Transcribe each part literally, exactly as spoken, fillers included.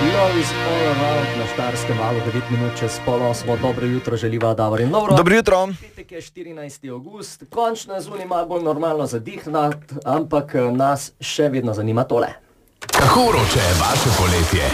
Love is all around na Štajerskem valu, devet minut čez pol osmo. Dobro jutro želiva Davor in Lovro. Dobro jutro. Petek je štirinajsti avgust, končno je zunaj malo bolj normalno zadihnat, ampak nas še vedno zanima tole. Kako vroče je vaše poletje?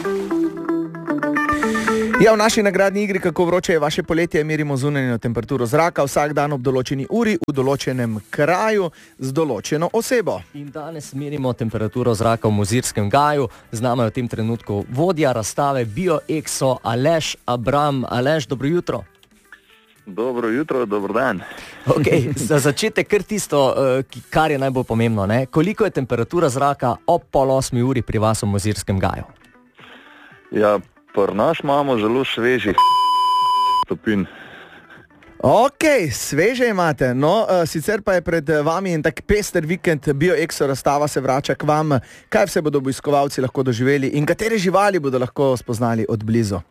Ja, v naši nagradni igri Kako vroče je vaše poletje merimo zunanjo temperaturo zraka vsak dan ob določeni uri v določenem kraju z določeno osebo. In danes merimo temperaturo zraka v Mozirskem gaju. Z nama je v tem trenutku vodja razstave BioExo Aleš Abram. Aleš, dobro jutro. Dobro jutro, dober dan. Ok, za začetek kar tisto, kar je najbolj pomembno, ne? Koliko je temperatura zraka ob pol osmi uri pri vas v Mozirskem gaju? Ja, pri nas imamo zelo svežih stopinj. Ok, sveže imate. No, uh, sicer pa je pred vami en tak pester vikend, BioExo razstava se vrača k vam. Kaj vse bodo obiskovalci lahko doživeli in katere živali bodo lahko spoznali od blizu?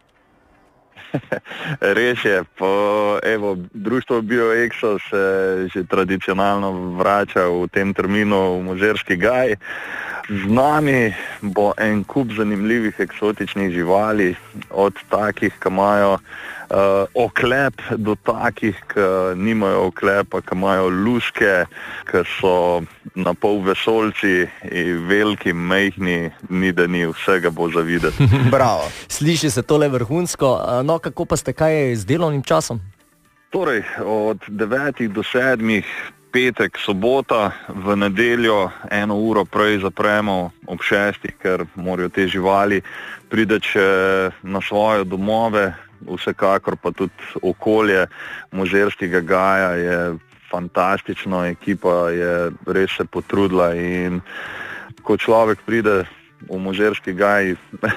Res je, po, evo, društvo BioExo se že tradicionalno vrača v tem terminu v Mozirski gaj. Z nami bo en kup zanimljivih eksotičnih živali, od takih, ki imajo uh, oklep, do takih, ki nimajo oklepa, ki imajo luske, ki so na pol vesoljci in veliki, mejhni, ni da ni, vsega bo za videti. Bravo. Sliši se tole vrhunsko. No, kako pa ste, kaj z delovnim časom? Torej, od devetih do sedmih, petek, sobota, v nedeljo eno uro prej zapremo ob šestih, ker morajo te živali priti na svoje domove, vsekakor pa tudi okolje Mozirskega gaja je fantastično, ekipa je res se potrudila in ko človek pride v Mozirski gaj,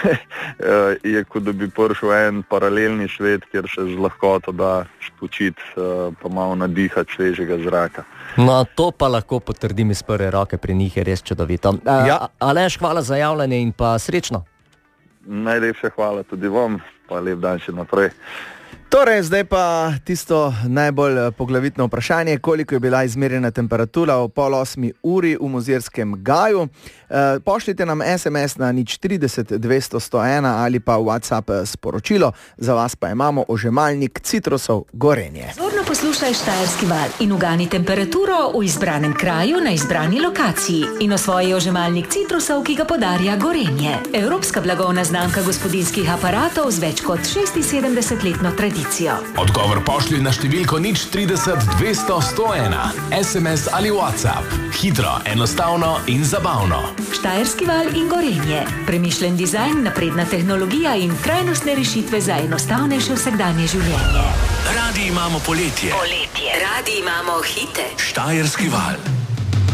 je kot da bi prišel en paralelni svet, kjer se z lahkoto da spočiti, pa malo nadihati svežega zraka. No, to pa lahko potrdim iz prve roke, pri njih je res čudovito. Ja. Aleš, hvala za javljanje in pa srečno. Najlepša hvala tudi vam, pa lep dan še naprej. Torej, zdaj pa tisto najbolj poglavitno vprašanje, koliko je bila izmerjena temperatura v pol osmi uri v Mozirskem gaju. E, pošljite nam es em es na nič trideset dvesto sto ena ali pa WhatsApp sporočilo. Za vas pa imamo ožemalnik citrusov Gorenje. Zorno poslušaj Štajerski val in ugani temperaturo v izbranem kraju na izbrani lokaciji in osvoji ožemalnik citrusov, ki ga podarja Gorenje. Evropska blagovna znamka gospodinjskih aparatov z več kot šestinsedemdesetletno tradicijo. Odgovor pošlji na številko nič trideset dvesto sto ena. es em es ali WhatsApp. Hitro, enostavno in zabavno. Štajerski val in Gorenje. Premišljen dizajn, napredna tehnologija in trajnostne rešitve za enostavnejše vsakdanje življenje. Radi imamo poletje. Poletje. Radi imamo hite. Štajerski val.